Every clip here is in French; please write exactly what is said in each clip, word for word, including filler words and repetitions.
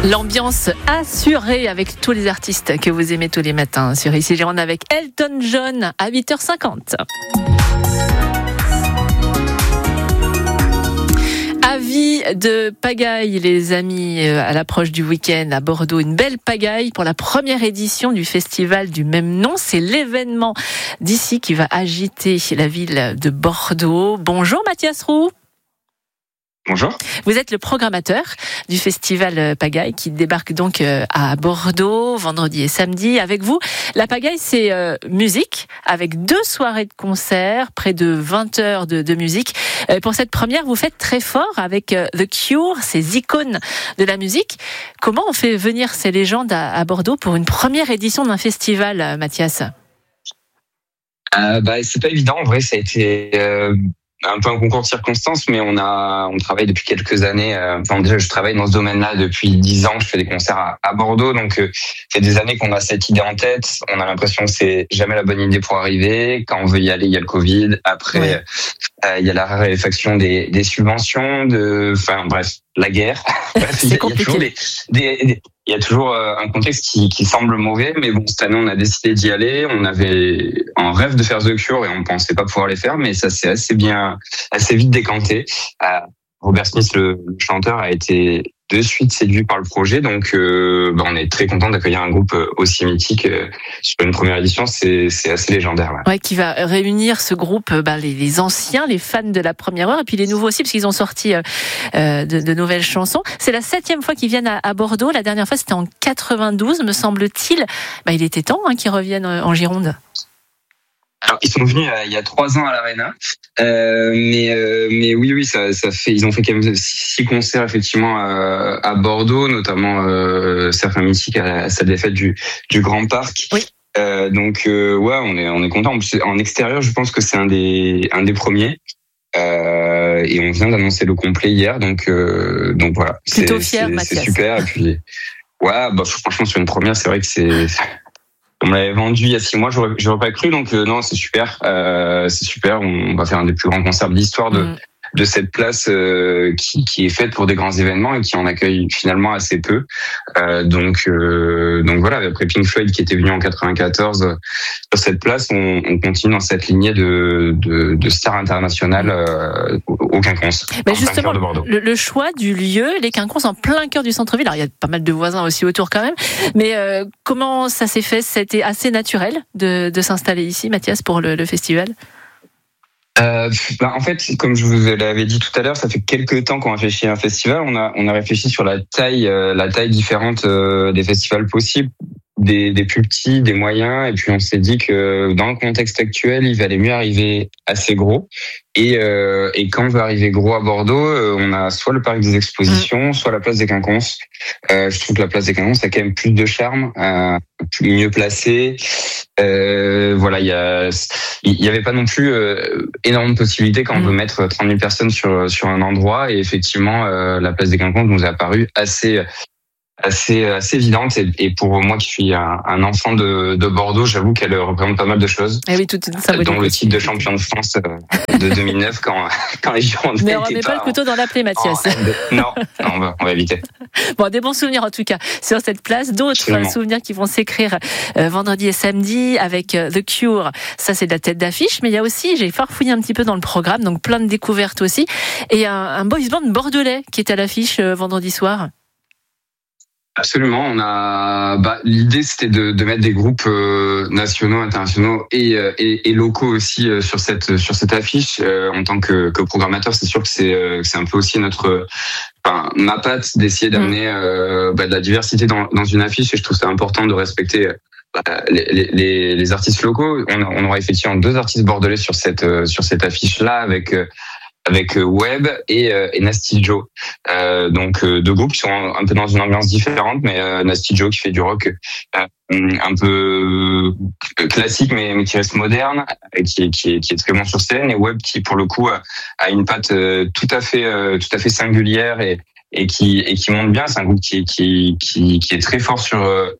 L'ambiance assurée avec tous les artistes que vous aimez tous les matins sur Ici Gironde avec Elton John à huit heures cinquante. Avis de pagaille, les amis, à l'approche du week-end à Bordeaux. Une belle pagaille pour la première édition du festival du même nom. C'est l'événement d'ici qui va agiter la ville de Bordeaux. Bonjour Mathias Roux. Bonjour. Vous êtes le programmateur du festival Pagaille qui débarque donc à Bordeaux vendredi et samedi. Avec vous, la Pagaille, c'est euh, musique avec deux soirées de concert, près de vingt heures de, de musique. Euh, pour cette première, vous faites très fort avec euh, The Cure, ces icônes de la musique. Comment on fait venir ces légendes à, à Bordeaux pour une première édition d'un festival, Mathias ? euh, bah, C'est pas évident, en vrai, ça a été... Euh... un peu un concours de circonstances, mais on a, on travaille depuis quelques années. Euh, enfin, déjà, je travaille dans ce domaine-là depuis dix ans. Je fais des concerts à, à Bordeaux, donc euh, c'est des années qu'on a cette idée en tête. On a l'impression que c'est jamais la bonne idée pour arriver. Quand on veut y aller, il y a le Covid. Après, ouais. euh, il y a la raréfaction des, des subventions, de, enfin bref, la guerre. Bref, il y a, il y a toujours des, des, des Il y a toujours un contexte qui, qui semble mauvais, mais bon, cette année, on a décidé d'y aller. On avait un rêve de faire The Cure et on pensait pas pouvoir les faire, mais ça s'est assez bien, assez vite décanté. Euh, Robert Smith, le, le chanteur, a été de suite séduit par le projet, donc euh, bah, on est très content d'accueillir un groupe aussi mythique euh, sur une première édition. C'est, c'est assez légendaire. Ouais. Ouais, qui va réunir ce groupe, bah, les, les anciens, les fans de la première heure, et puis les nouveaux aussi, parce qu'ils ont sorti euh, de, de nouvelles chansons. C'est la septième fois qu'ils viennent à, à Bordeaux. La dernière fois, c'était en quatre-vingt-douze, me semble-t-il. Bah, il était temps hein, qu'ils reviennent en Gironde. Alors, ils sont venus euh, il y a trois ans à l'Arena, euh, mais euh, mais oui oui ça ça fait ils ont fait quand même six concerts effectivement à, à Bordeaux, notamment euh, certains mythiques à, à sa défaite du du Grand Parc. Oui. Euh, donc euh, ouais on est on est content. En extérieur, je pense que c'est un des un des premiers. Euh, et on vient d'annoncer le complet hier, donc euh, donc voilà. Plutôt c'est, fier, c'est, Mathias. C'est super. Et puis ouais bah franchement sur une première, c'est vrai que c'est on me l'avait vendu il y a six mois, j'aurais, j'aurais pas cru, donc euh, non, c'est super, euh, c'est super. On va faire un des plus grands concerts de l'histoire de mmh. de cette place euh, qui qui est faite pour des grands événements et qui en accueille finalement assez peu. Euh, donc euh, donc voilà, après Pink Floyd qui était venu en quatre-vingt-quatorze euh, sur cette place, on, on continue dans cette lignée de de, de stars internationales euh, au Quinconce. Mais justement, le, le choix du lieu, les Quinconces en plein cœur du centre-ville. Alors il y a pas mal de voisins aussi autour quand même, mais euh, comment ça s'est fait ? C'était assez naturel de de s'installer ici, Mathias, pour le, le festival. Euh, bah en fait, comme je vous l'avais dit tout à l'heure, ça fait quelques temps qu'on réfléchit à un festival. On a on a réfléchi sur la taille euh, la taille différente euh, des festivals possibles, des des plus petits, des moyens, et puis on s'est dit que dans le contexte actuel, il valait mieux arriver assez gros. Et euh, et quand on veut arriver gros à Bordeaux, euh, on a soit le parc des expositions, soit la place des Quinconces. Euh, je trouve que la place des Quinconces a quand même plus de charme, euh, plus mieux placée. Euh, voilà, il y a, il y avait pas non plus euh, énormément de possibilités quand on veut mettre trente mille personnes sur sur un endroit. Et effectivement, euh, la place des Quinconces nous a apparu assez assez assez évidente. Et, et pour moi qui suis un, un enfant de, de Bordeaux, j'avoue qu'elle représente pas mal de choses. Et oui, tout ça. Dont le titre de champion de France de deux mille neuf quand quand les Girondins. Mais on remet pas le couteau dans la plaie, Mathias. En, non, non, on va on va éviter. Bon, des bons souvenirs en tout cas sur cette place. D'autres Absolument. souvenirs qui vont s'écrire euh, vendredi et samedi avec euh, The Cure. Ça, c'est de la tête d'affiche. Mais il y a aussi, j'ai farfouillé un petit peu dans le programme, donc plein de découvertes aussi. Et un, un boys band bordelais qui est à l'affiche euh, vendredi soir. Absolument, on a. Bah, l'idée c'était de, de mettre des groupes euh, nationaux, internationaux et, euh, et, et locaux aussi euh, sur cette sur cette affiche. Euh, en tant que, que programmateur, c'est sûr que c'est euh, c'est un peu aussi notre, enfin, ma patte d'essayer d'amener euh, bah, de la diversité dans dans une affiche. Et je trouve ça important de respecter bah, les, les les artistes locaux. On, on aura effectivement deux artistes bordelais sur cette euh, sur cette affiche là avec. Euh, avec Web et, euh, et Nasty Joe. Euh, donc euh, deux groupes qui sont un peu dans une ambiance différente, mais euh, Nasty Joe qui fait du rock euh, un peu classique mais, mais qui reste moderne, et qui est, qui est qui est très bon sur scène, et Web qui pour le coup a, a une patte euh, tout à fait euh, tout à fait singulière et et qui et qui monte bien. C'est un groupe qui qui qui qui est très fort sur euh,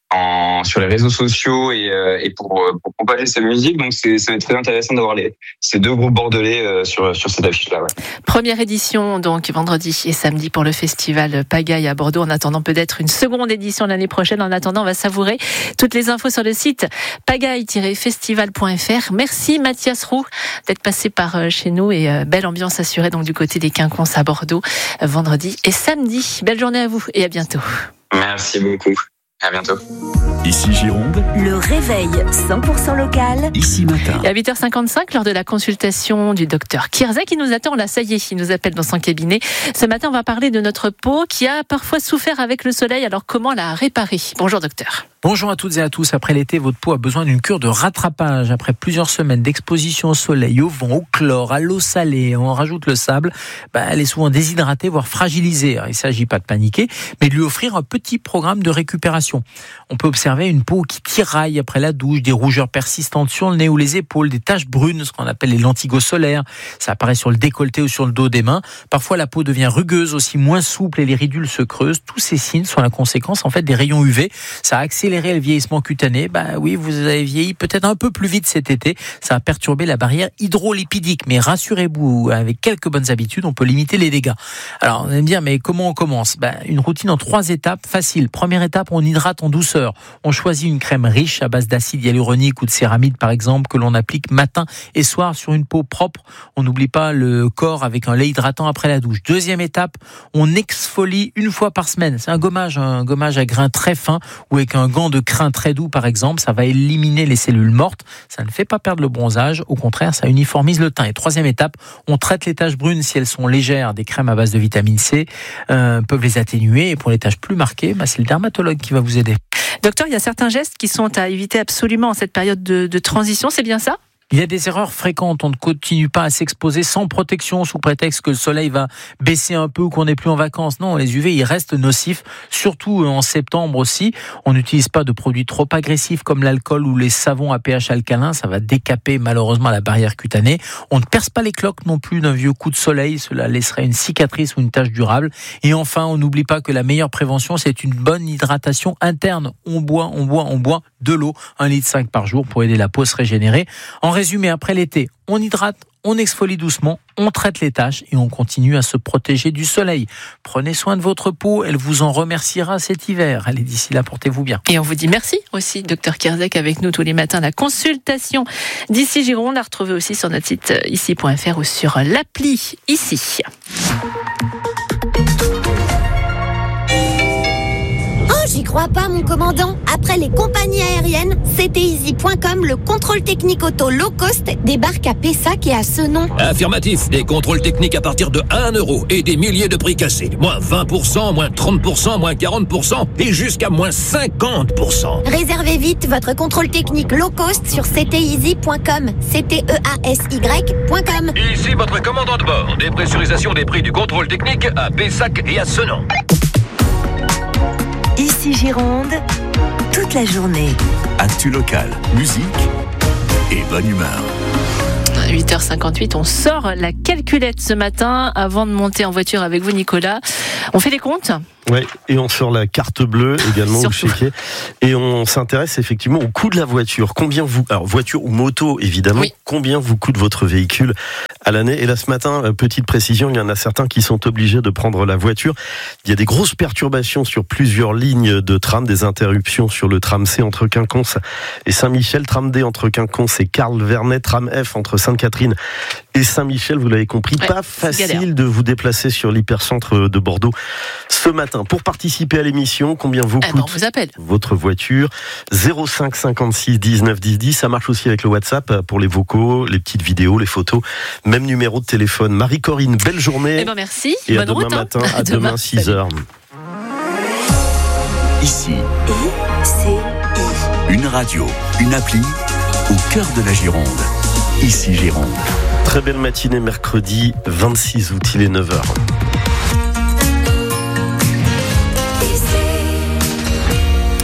en sur les réseaux sociaux et, euh, et pour, pour propager sa musique. Donc c'est, ça va être très intéressant d'avoir les, ces deux groupes bordelais euh, sur, sur cette affiche-là. Ouais. Première édition, donc vendredi et samedi pour le festival Pagaille à Bordeaux. En attendant peut-être une seconde édition l'année prochaine. En attendant, on va savourer toutes les infos sur le site pagaille tiret festival point f r. Merci Mathias Roux d'être passé par chez nous et euh, belle ambiance assurée donc du côté des Quinconces à Bordeaux euh, vendredi et samedi. Belle journée à vous et à bientôt. Merci beaucoup. À bientôt. Ici Gironde. Le réveil cent pour cent local. Ici matin. Et à huit heures cinquante-cinq, lors de la consultation du docteur Kierzek, qui nous attend, là, ça y est, il nous appelle dans son cabinet. Ce matin, on va parler de notre peau qui a parfois souffert avec le soleil. Alors, comment la réparer ? Bonjour docteur. Bonjour à toutes et à tous. Après l'été, votre peau a besoin d'une cure de rattrapage. Après plusieurs semaines d'exposition au soleil, au vent, au chlore, à l'eau salée, on rajoute le sable, bah, elle est souvent déshydratée, voire fragilisée. Alors, il ne s'agit pas de paniquer, mais de lui offrir un petit programme de récupération. On peut observer une peau qui tiraille après la douche, des rougeurs persistantes sur le nez ou les épaules, des taches brunes, ce qu'on appelle les lentigos solaires. Ça apparaît sur le décolleté ou sur le dos des mains. Parfois, la peau devient rugueuse, aussi moins souple et les ridules se creusent. Tous ces signes sont la conséquence en fait des rayons U V. Ça a accéléré le vieillissement cutané. Bah oui, vous avez vieilli peut-être un peu plus vite cet été. Ça a perturbé la barrière hydrolipidique. Mais rassurez-vous, avec quelques bonnes habitudes, on peut limiter les dégâts. Alors, on va me dire, mais comment on commence ? Bah, une routine en trois étapes, facile. Première étape, on hydrate en douceur. On choisit une crème riche à base d'acide hyaluronique ou de céramide, par exemple, que l'on applique matin et soir sur une peau propre. On n'oublie pas le corps avec un lait hydratant après la douche. Deuxième étape, on exfolie une fois par semaine. C'est un gommage, un gommage à grains très fins ou avec un gant de crin très doux, par exemple. Ça va éliminer les cellules mortes. Ça ne fait pas perdre le bronzage. Au contraire, ça uniformise le teint. Et troisième étape, on traite les taches brunes si elles sont légères. Des crèmes à base de vitamine C euh, peuvent les atténuer. Et pour les taches plus marquées, bah, c'est le dermatologue qui va vous aider. Docteur, il y a certains gestes qui sont à éviter absolument en cette période de, de transition, c'est bien ça ? Il y a des erreurs fréquentes. On ne continue pas à s'exposer sans protection sous prétexte que le soleil va baisser un peu ou qu'on n'est plus en vacances. Non, les U V, ils restent nocifs, surtout en septembre aussi. On n'utilise pas de produits trop agressifs comme l'alcool ou les savons à pH alcalin. Ça va décaper malheureusement la barrière cutanée. On ne perce pas les cloques non plus d'un vieux coup de soleil. Cela laisserait une cicatrice ou une tache durable. Et enfin, on n'oublie pas que la meilleure prévention, c'est une bonne hydratation interne. On boit, on boit, on boit de l'eau, un litre cinq par jour pour aider la peau à se régénérer. En résumé, après l'été, on hydrate, on exfolie doucement, on traite les taches et on continue à se protéger du soleil. Prenez soin de votre peau, elle vous en remerciera cet hiver. Allez, d'ici là, portez-vous bien. Et on vous dit merci aussi, docteur Kierzek, avec nous tous les matins. La consultation d'Ici Gironde, à retrouver aussi sur notre site ici point f r ou sur l'appli Ici. J'y crois pas, mon commandant. Après les compagnies aériennes, C T Easy point com, le contrôle technique auto low cost débarque à Pessac et à Senon. Affirmatif, des contrôles techniques à partir de un euro et des milliers de prix cassés. Moins vingt pour cent, moins trente pour cent, moins quarante pour cent et jusqu'à moins cinquante pour cent. Réservez vite votre contrôle technique low cost sur C T Easy point com. C T E A S Y point com. Ici votre commandant de bord. Dépressurisation des prix du contrôle technique à Pessac et à Senon. Ici Gironde, toute la journée. Actu local, musique et bonne humeur. huit heures cinquante-huit, on sort la calculette ce matin avant de monter en voiture avec vous, Nicolas. On fait les comptes ? Oui, et on sort la carte bleue également au chéquier. Et on s'intéresse effectivement au coût de la voiture. Combien vous, alors voiture ou moto évidemment, oui. Combien vous coûte votre véhicule à l'année ? Et là ce matin, petite précision, il y en a certains qui sont obligés de prendre la voiture. Il y a des grosses perturbations sur plusieurs lignes de tram, des interruptions sur le tram C entre Quinconces et Saint-Michel, tram D entre Quinconces et Carl-Vernet, tram F entre Sainte-Catherine et Saint-Michel, vous l'avez compris, ouais, pas facile de vous déplacer sur l'hypercentre de Bordeaux ce matin. Pour participer à l'émission, combien vous eh coûte ben on vous appelle. Votre voiture ? zéro cinq cinquante-six dix-neuf dix dix. Ça marche aussi avec le WhatsApp pour les vocaux, les petites vidéos, les photos. Même numéro de téléphone. Marie-Corinne, belle journée. Eh ben merci. Et bonne à demain route, matin, hein. à demain, demain six heures. Ici, I-C I. Une radio, une appli au cœur de la Gironde. Ici Gironde. Très belle matinée, mercredi vingt-six août, il est neuf heures.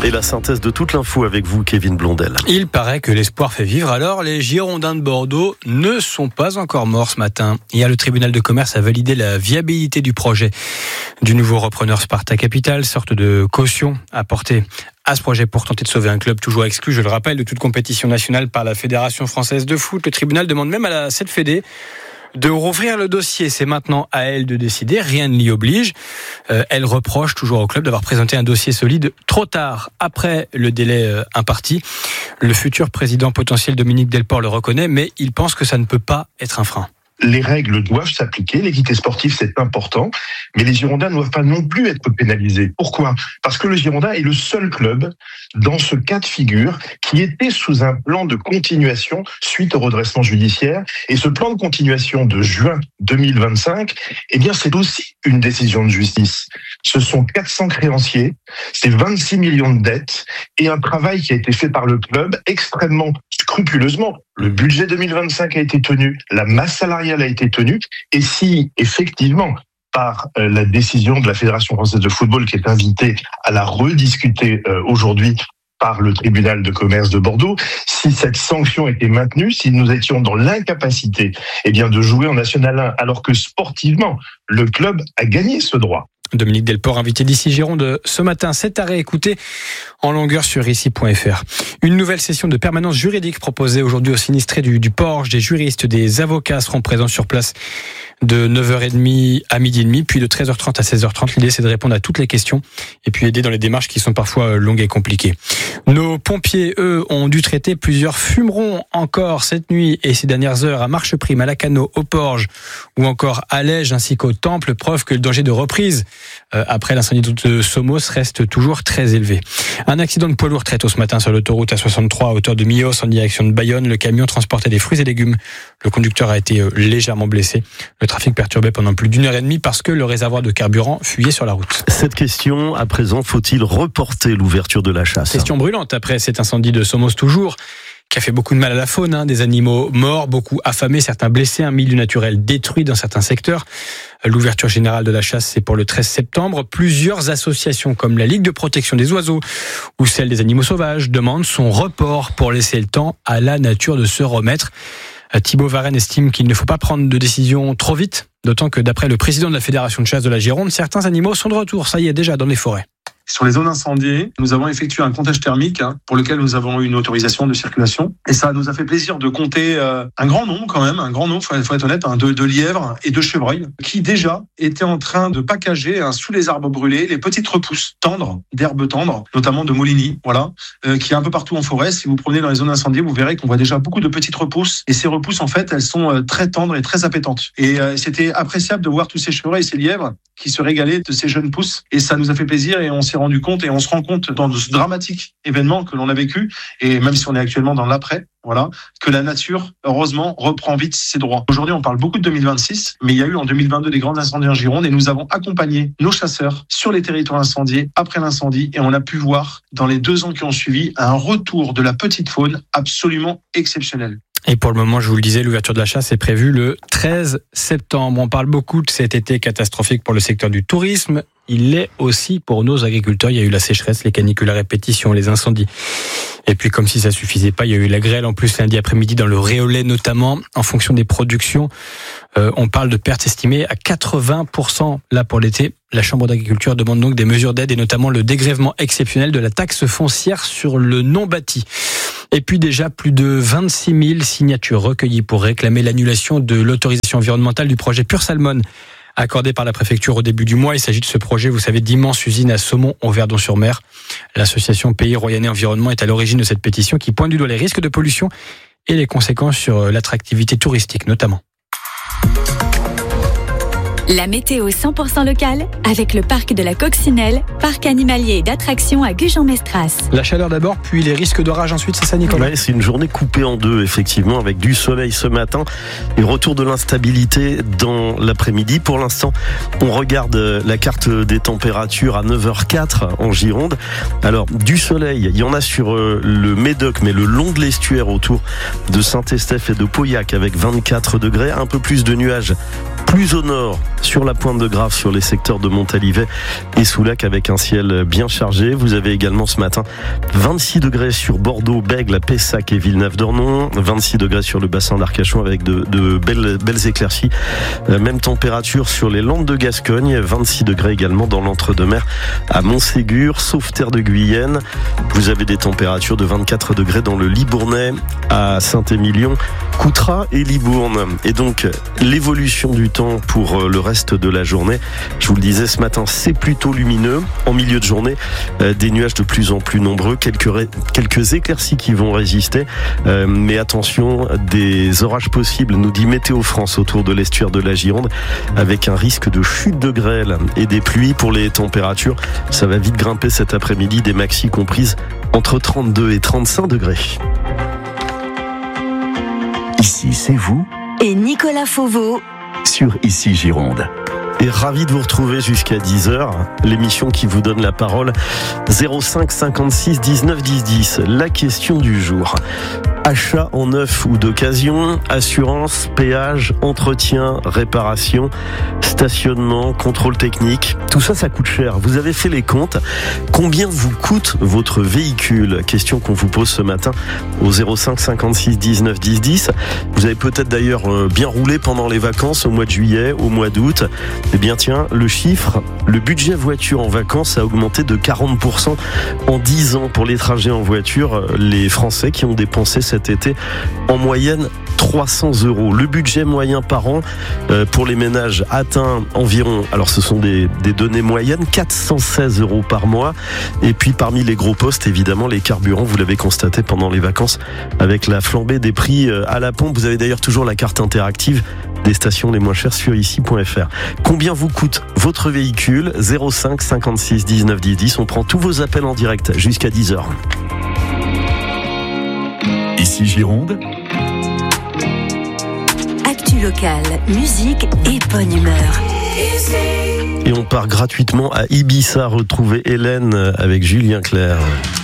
Et la synthèse de toute l'info avec vous, Kevin Blondel. Il paraît que l'espoir fait vivre. Alors, les Girondins de Bordeaux ne sont pas encore morts ce matin. Hier, le tribunal de commerce a validé la viabilité du projet du nouveau repreneur Sparta Capital, sorte de caution apportée à ce projet pour tenter de sauver un club toujours exclu, je le rappelle, de toute compétition nationale par la Fédération française de foot. Le tribunal demande même à la cette fédé de rouvrir le dossier. C'est maintenant à elle de décider, rien ne l'y oblige. Euh, elle reproche toujours au club d'avoir présenté un dossier solide trop tard, après le délai euh, imparti. Le futur président potentiel Dominique Delport le reconnaît, mais il pense que ça ne peut pas être un frein. Les règles doivent s'appliquer, l'équité sportive c'est important, mais les Girondins ne doivent pas non plus être pénalisés. Pourquoi ? Parce que le Girondin est le seul club dans ce cas de figure qui était sous un plan de continuation suite au redressement judiciaire. Et ce plan de continuation de juin deux mille vingt-cinq, eh bien c'est aussi une décision de justice. Ce sont quatre cents créanciers, c'est vingt-six millions de dettes et un travail qui a été fait par le club extrêmement scrupuleusement. Le budget deux mille vingt-cinq a été tenu, la masse salariale a été tenue, et si effectivement, par la décision de la Fédération française de football qui est invitée à la rediscuter aujourd'hui par le tribunal de commerce de Bordeaux, si cette sanction était maintenue, si nous étions dans l'incapacité eh bien, de jouer en National un, alors que sportivement, le club a gagné ce droit. Dominique Delport, invité d'ici Gironde ce matin. Cet arrêt écouté en longueur sur ici point f r. Une nouvelle session de permanence juridique proposée aujourd'hui aux sinistrés du, du Porge. Des juristes, des avocats seront présents sur place de neuf heures trente à midi et demi, puis de treize heures trente à seize heures trente. L'idée, c'est de répondre à toutes les questions et puis aider dans les démarches qui sont parfois longues et compliquées. Nos pompiers, eux, ont dû traiter plusieurs fumerons encore cette nuit et ces dernières heures à Marcheprime, à Lacanau, au Porge ou encore à Lège ainsi qu'au Temple. Preuve que le danger de reprise euh, après l'incendie de Somos reste toujours très élevé. Un accident de poids lourd très tôt ce matin sur l'autoroute A soixante-trois à hauteur de Millos en direction de Bayonne. Le camion transportait des fruits et légumes. Le conducteur a été légèrement blessé. Le trafic perturbé pendant plus d'une heure et demie parce que le réservoir de carburant fuyait sur la route. Cette question, à présent, faut-il reporter l'ouverture de la chasse ? Question brûlante après cet incendie de Somos toujours, qui a fait beaucoup de mal à la faune, hein, des animaux morts, beaucoup affamés, certains blessés, un milieu naturel détruit dans certains secteurs. L'ouverture générale de la chasse, c'est pour le treize septembre. Plusieurs associations comme la Ligue de protection des oiseaux ou celle des animaux sauvages demandent son report pour laisser le temps à la nature de se remettre. Thibaut Varenne estime qu'il ne faut pas prendre de décision trop vite, d'autant que d'après le président de la Fédération de chasse de la Gironde, certains animaux sont de retour, ça y est, déjà dans les forêts. Sur les zones incendiées, nous avons effectué un comptage thermique hein, pour lequel nous avons eu une autorisation de circulation. Et ça nous a fait plaisir de compter euh, un grand nombre quand même, un grand nombre, il faut être honnête, hein, de, de lièvres et de chevreuils qui déjà étaient en train de packager hein, sous les arbres brûlés les petites repousses tendres, d'herbes tendres, notamment de Molini, voilà, euh, qui est un peu partout en forêt. Si vous promenez dans les zones incendiées, vous verrez qu'on voit déjà beaucoup de petites repousses. Et ces repousses, en fait, elles sont euh, très tendres et très appétantes. Et euh, c'était appréciable de voir tous ces chevreuils et ces lièvres qui se régalaient de ces jeunes pousses. Et ça nous a fait plaisir et on s'est rendu compte et on se rend compte dans ce dramatique événement que l'on a vécu, et même si on est actuellement dans l'après, voilà, que la nature, heureusement, reprend vite ses droits. Aujourd'hui, on parle beaucoup de deux mille vingt-six, mais il y a eu en deux mille vingt-deux des grands incendies en Gironde et nous avons accompagné nos chasseurs sur les territoires incendiés après l'incendie et on a pu voir dans les deux ans qui ont suivi un retour de la petite faune absolument exceptionnel. Et pour le moment, je vous le disais, l'ouverture de la chasse est prévue le treize septembre. On parle beaucoup de cet été catastrophique pour le secteur du tourisme. Il l'est aussi pour nos agriculteurs. Il y a eu la sécheresse, les canicules à répétition, les incendies. Et puis, comme si ça suffisait pas, il y a eu la grêle en plus lundi après-midi dans le Réolais notamment. En fonction des productions, euh, on parle de pertes estimées à quatre-vingts pour cent là pour l'été. La Chambre d'agriculture demande donc des mesures d'aide et notamment le dégrèvement exceptionnel de la taxe foncière sur le non-bâti. Et puis déjà plus de vingt-six mille signatures recueillies pour réclamer l'annulation de l'autorisation environnementale du projet Pure Salmon accordé par la préfecture au début du mois. Il s'agit de ce projet, vous savez, d'immenses usines à saumon au Verdon-sur-Mer. L'association Pays Royannais Environnement est à l'origine de cette pétition qui pointe du doigt les risques de pollution et les conséquences sur l'attractivité touristique notamment. La météo cent pour cent locale avec le parc de la Coccinelle, parc animalier et d'attractions à Gujan-Mestras. La chaleur d'abord, puis les risques d'orage ensuite, c'est ça Nicolas ? Ouais, c'est une journée coupée en deux effectivement, avec du soleil ce matin et retour de l'instabilité dans l'après-midi. Pour l'instant, on regarde la carte des températures à neuf heures quatre en Gironde. Alors, du soleil, il y en a sur le Médoc, mais le long de l'estuaire autour de Saint-Estèphe et de Pauillac avec vingt-quatre degrés, un peu plus de nuages Plus au nord, sur la pointe de Grave, sur les secteurs de Montalivet et Soulac, avec un ciel bien chargé. Vous avez également ce matin vingt-six degrés sur Bordeaux, Bègles, Pessac et Villeneuve-d'Ornon, vingt-six degrés sur le bassin d'Arcachon avec de, de belles, belles éclaircies. Euh, même température sur les Landes de Gascogne, vingt-six degrés également dans l'Entre-deux-Mers à Montségur, Sauveterre de Guyenne. Vous avez des températures de vingt-quatre degrés dans le Libournais, à Saint-Émilion, Coutras et Libourne. Et donc, l'évolution du temps pour le reste de la journée. Je vous le disais ce matin, c'est plutôt lumineux. En milieu de journée, euh, des nuages de plus en plus nombreux, quelques, ré- quelques éclaircies qui vont résister. Euh, mais attention, des orages possibles, nous dit Météo France, autour de l'estuaire de la Gironde, avec un risque de chute de grêle et des pluies. Pour les températures, ça va vite grimper cet après-midi, des maxis comprises entre trente-deux et trente-cinq degrés. Ici, c'est vous Et Nicolas Fauveau sur Ici Gironde. Et ravi de vous retrouver jusqu'à dix heures. L'émission qui vous donne la parole. zéro cinq cinquante-six dix-neuf dix dix. La question du jour. Achat en neuf ou d'occasion, assurance, péage, entretien, réparation, stationnement, contrôle technique. Tout ça, ça coûte cher. Vous avez fait les comptes. Combien vous coûte votre véhicule? Question qu'on vous pose ce matin au zéro cinq cinquante-six dix-neuf dix dix. Vous avez peut-être d'ailleurs bien roulé pendant les vacances au mois de juillet, au mois d'août. Eh bien tiens, le chiffre, le budget voiture en vacances a augmenté de quarante pour cent en dix ans pour les trajets en voiture. Les Français qui ont dépensé cet été en moyenne trois cents euros. Le budget moyen par an euh, pour les ménages atteint environ, alors ce sont des, des données moyennes, quatre cent seize euros par mois. Et puis parmi les gros postes, évidemment, les carburants, vous l'avez constaté pendant les vacances avec la flambée des prix à la pompe. Vous avez d'ailleurs toujours la carte interactive des stations les moins chères sur ici point f r. Combien vous coûte votre véhicule? Zéro cinq cinquante-six dix-neuf dix dix. On prend tous vos appels en direct jusqu'à dix heures. Ici Gironde. Actu locale, musique et bonne humeur. Et on part gratuitement à Ibiza retrouver Hélène avec Julien Clerc.